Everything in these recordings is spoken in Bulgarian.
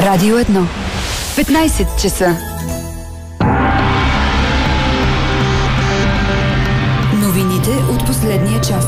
Радио 1. 15 часа. Новините от последния час.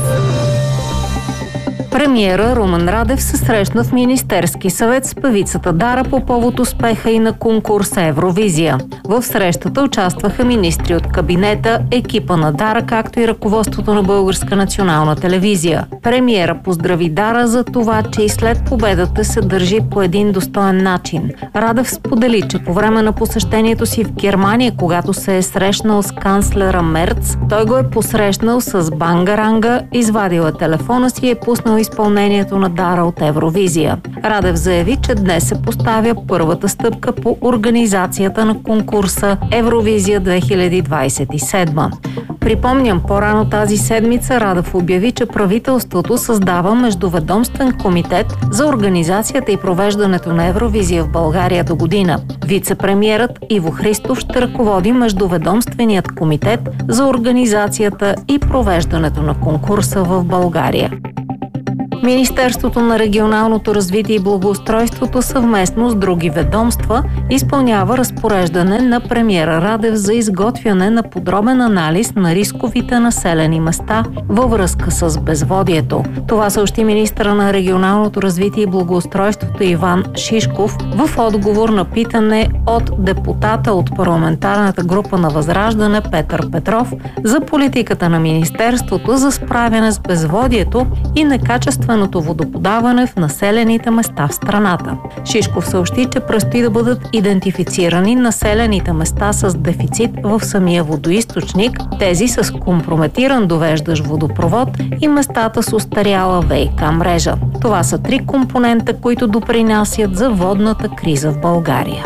Премиера Румен Радев се срещна в Министерски съвет с певицата Дара по повод успеха и на конкурса Евровизия. В срещата участваха министри от кабинета, екипа на Дара, както и ръководството на Българска национална телевизия. Премиера поздрави Дара за това, че и след победата се държи по един достоен начин. Радев сподели, че по време на посещението си в Германия, когато се е срещнал с канцлера Мерц, той го е посрещнал с бангаранга, извадил е телефона си и е пуснал изпълнението на Дара от Евровизия. Радев заяви, че днес се поставя първата стъпка по организацията на конкурса Евровизия 2027. Припомням, по-рано тази седмица Радев обяви, че правителството създава междуведомствен комитет за организацията и провеждането на Евровизия в България до година. Вице-премиерът Иво Христов ще ръководи междуведомственият комитет за организацията и провеждането на конкурса в България. Министерството на регионалното развитие и благоустройството съвместно с други ведомства изпълнява разпореждане на премиера Радев за изготвяне на подробен анализ на рисковите населени места във връзка с безводието. Това съобщи министъра на регионалното развитие и благоустройството Иван Шишков в отговор на питане от депутата от парламентарната група на Възраждане Петър Петров за политиката на министерството за справяне с безводието и некачественото водоподаване в населените места в страната. Шишков съобщи, че предстои да бъдат идентифицирани населените места с дефицит в самия водоизточник, тези с компрометиран довеждащ водопровод и местата с остаряла ВиК мрежа. Това са 3 компонента, които допринасят за водната криза в България.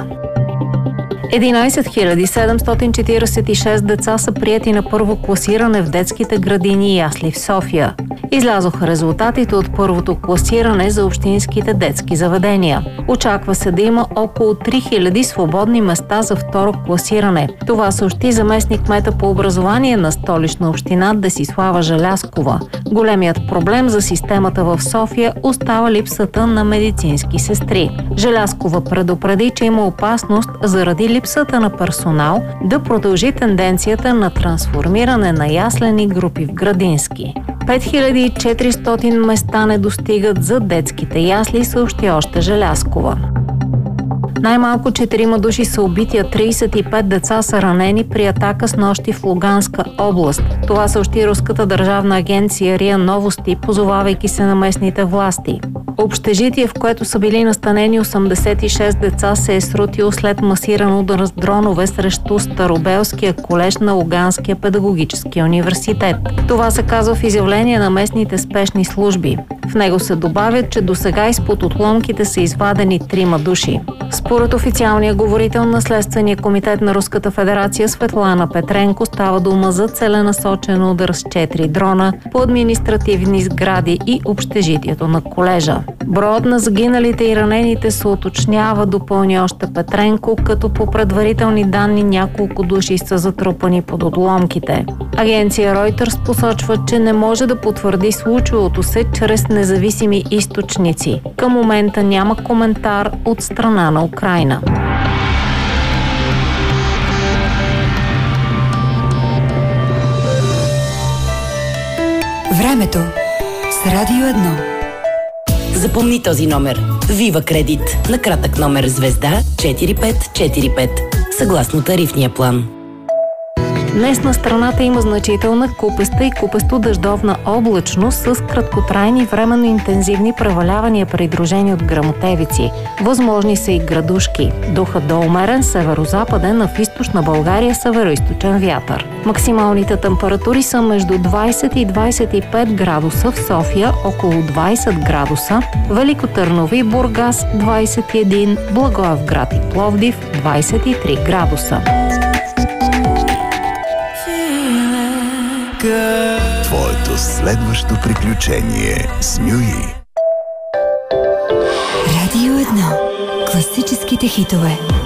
11 746 деца са приети на първо класиране в детските градини и ясли в София. Излязоха резултатите от първото класиране за общинските детски заведения. Очаква се да има около 3000 свободни места за второ класиране. Това съобщи заместник-кмета по образование на Столична община Десислава Желязкова. Големият проблем за системата в София остава липсата на медицински сестри. Желязкова предупреди, че има опасност заради липсата на персонал да продължи тенденцията на трансформиране на яслени групи в градински. 5400 места не достигат за детските ясли, съобщи още Желязкова. Най-малко 4 души са убити, а 35 деца са ранени при атака с нощи в Луганска област. Това съобщи руската държавна агенция РИА Новости, позовавайки се на местните власти. Общежитие, в което са били настанени 86 деца, се е срутило след масиран удар с дронове срещу Старобелския колеж на Луганския педагогически университет. Това се казва в изявление на местните спешни служби. В него се добавят, че досега изпод отломките са извадени 3 души. Според официалния говорител на Следствения комитет на Руската федерация Светлана Петренко става дума за целенасочен удар с 4 дрона по административни сгради и общежитието на колежа. Броят на загиналите и ранените се уточнява, допълни още Петренко, като по предварителни данни няколко души са затрупани под отломките. Агенция Reuters посочва, че не може да потвърди случилото се чрез независими източници. Към момента няма коментар от страна на Украйна. Времето с Радио 1. Запомни този номер. Вива Кредит. На кратък номер звезда 4545. Съгласно тарифния план. Днес на страната има значителна купеста и купесто-дъждовна облачност с краткотрайни временно интензивни превалявания, придружени от гръмотевици. Възможни са и градушки. Духа до умерен северо-западен, а в източна България северо-източен вятър. Максималните температури са между 20 и 25 градуса в София, около 20 градуса, Велико Търново и Бургас 21, Благоевград и Пловдив 23 градуса. Твоето следващо приключение с Мюи. Радио 1. Класическите хитове.